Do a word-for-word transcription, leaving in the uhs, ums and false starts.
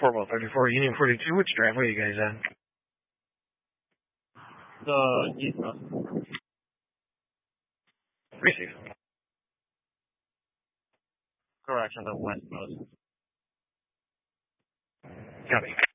four one thirty-four, Union forty-two. Which driveway are you guys on? The east coast. Receive. Correction, the west coast. Copy.